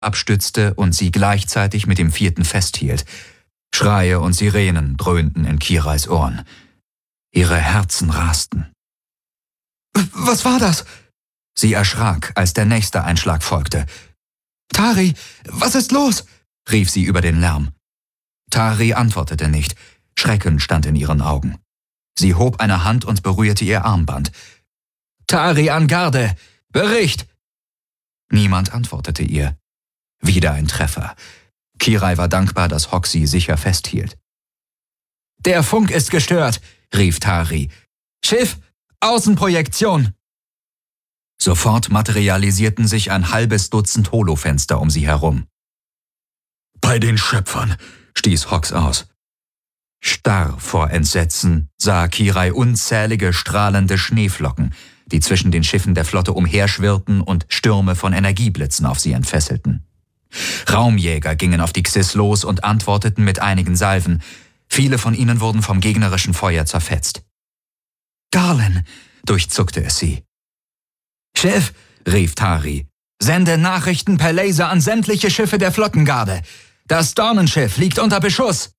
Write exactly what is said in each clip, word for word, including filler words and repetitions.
abstützte und sie gleichzeitig mit dem vierten festhielt. Schreie und Sirenen dröhnten in Kirais Ohren. Ihre Herzen rasten. »Was war das?« Sie erschrak, als der nächste Einschlag folgte. »Tari, was ist los?« rief sie über den Lärm. Tari antwortete nicht. Schrecken stand in ihren Augen. Sie hob eine Hand und berührte ihr Armband. »Tari an Garde! Bericht!« Niemand antwortete ihr. Wieder ein Treffer. Kirai war dankbar, dass Hawk sie sicher festhielt. »Der Funk ist gestört«, rief Tari. »Schiff, Außenprojektion!« Sofort materialisierten sich ein halbes Dutzend Holofenster um sie herum. »Bei den Schöpfern«, stieß Hawks aus. Starr vor Entsetzen sah Kirai unzählige strahlende Schneeflocken, die zwischen den Schiffen der Flotte umherschwirrten und Stürme von Energieblitzen auf sie entfesselten. Raumjäger gingen auf die Xys los und antworteten mit einigen Salven. Viele von ihnen wurden vom gegnerischen Feuer zerfetzt. »Garlen«, durchzuckte es sie. »Schiff«, rief Tari, »sende Nachrichten per Laser an sämtliche Schiffe der Flottengarde. Das Dornenschiff liegt unter Beschuss.«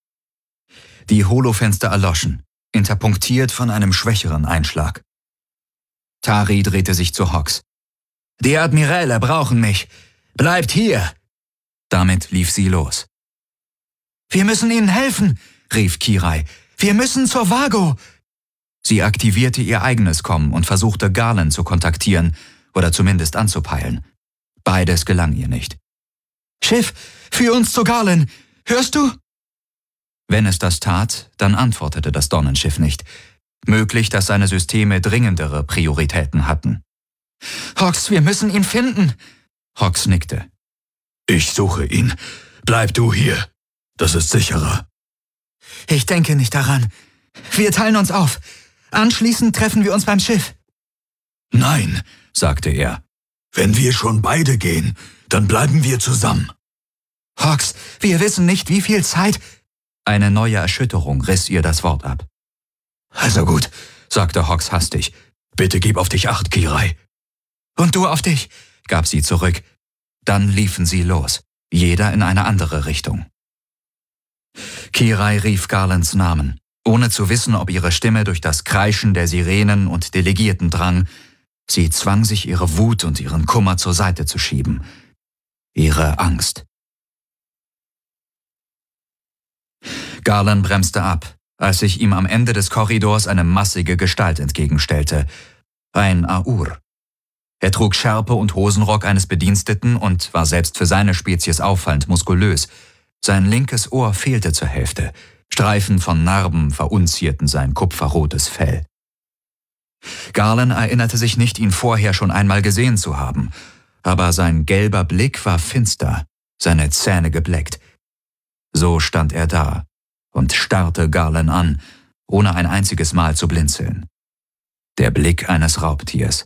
Die Holofenster erloschen, interpunktiert von einem schwächeren Einschlag. Tari drehte sich zu Hawks. »Die Admiräle brauchen mich. Bleibt hier!« Damit lief sie los. »Wir müssen ihnen helfen«, rief Kirai. »Wir müssen zur Vago!« Sie aktivierte ihr eigenes Comm und versuchte Garlen zu kontaktieren oder zumindest anzupeilen. Beides gelang ihr nicht. »Schiff, führ uns zu Garlen! Hörst du?« Wenn es das tat, dann antwortete das Dornenschiff nicht. Möglich, dass seine Systeme dringendere Prioritäten hatten. »Hawks, wir müssen ihn finden!« Hawks nickte. »Ich suche ihn. Bleib du hier. Das ist sicherer.« »Ich denke nicht daran. Wir teilen uns auf. Anschließend treffen wir uns beim Schiff.« »Nein«, sagte er. »Wenn wir schon beide gehen, dann bleiben wir zusammen.« »Hawks, wir wissen nicht, wie viel Zeit...« Eine neue Erschütterung riss ihr das Wort ab. »Also gut«, sagte Hawks hastig. »Bitte gib auf dich acht, Kirai.« »Und du auf dich«, gab sie zurück. Dann liefen sie los, jeder in eine andere Richtung. Kirai rief Garlens Namen, ohne zu wissen, ob ihre Stimme durch das Kreischen der Sirenen und Delegierten drang. Sie zwang sich, ihre Wut und ihren Kummer zur Seite zu schieben. Ihre Angst. Garlen bremste ab, als sich ihm am Ende des Korridors eine massige Gestalt entgegenstellte. Ein Aur. Er trug Schärpe und Hosenrock eines Bediensteten und war selbst für seine Spezies auffallend muskulös. Sein linkes Ohr fehlte zur Hälfte. Streifen von Narben verunzierten sein kupferrotes Fell. Garlen erinnerte sich nicht, ihn vorher schon einmal gesehen zu haben, aber sein gelber Blick war finster, seine Zähne gebleckt. So stand er da und starrte Garlen an, ohne ein einziges Mal zu blinzeln. Der Blick eines Raubtiers.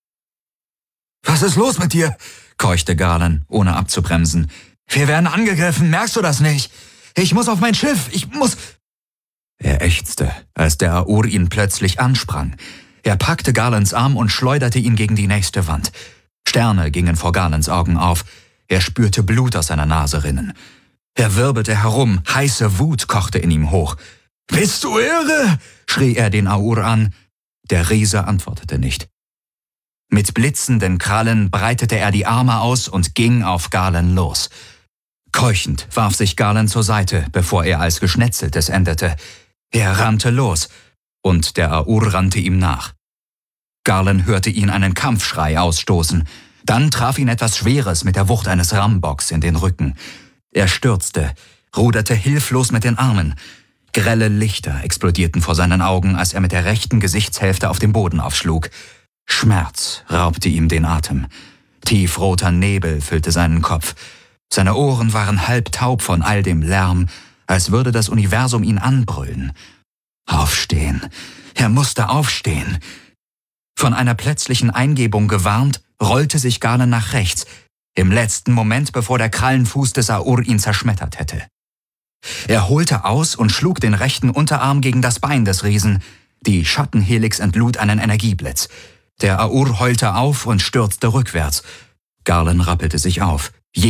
»Was ist los mit dir?« keuchte Garlen, ohne abzubremsen. »Wir werden angegriffen, merkst du das nicht? Ich muss auf mein Schiff, ich muss...« Er ächzte, als der Aur ihn plötzlich ansprang. Er packte Garlens Arm und schleuderte ihn gegen die nächste Wand. Sterne gingen vor Garlens Augen auf. Er spürte Blut aus seiner Nase rinnen. Er wirbelte herum, heiße Wut kochte in ihm hoch. »Bist du irre?« schrie er den Aur an. Der Riese antwortete nicht. Mit blitzenden Krallen breitete er die Arme aus und ging auf Garlen los. Keuchend warf sich Garlen zur Seite, bevor er als Geschnetzeltes endete. Er rannte los, und der Aur rannte ihm nach. Garlen hörte ihn einen Kampfschrei ausstoßen. Dann traf ihn etwas Schweres mit der Wucht eines Rambocks in den Rücken. Er stürzte, ruderte hilflos mit den Armen. Grelle Lichter explodierten vor seinen Augen, als er mit der rechten Gesichtshälfte auf den Boden aufschlug. Schmerz raubte ihm den Atem. Tiefroter Nebel füllte seinen Kopf. Seine Ohren waren halb taub von all dem Lärm, als würde das Universum ihn anbrüllen. Aufstehen. Er musste aufstehen. Von einer plötzlichen Eingebung gewarnt, rollte sich Garlen nach rechts, im letzten Moment, bevor der Krallenfuß des Aur ihn zerschmettert hätte. Er holte aus und schlug den rechten Unterarm gegen das Bein des Riesen. Die Schattenhelix entlud einen Energieblitz. Der Aur heulte auf und stürzte rückwärts. Garlen rappelte sich auf.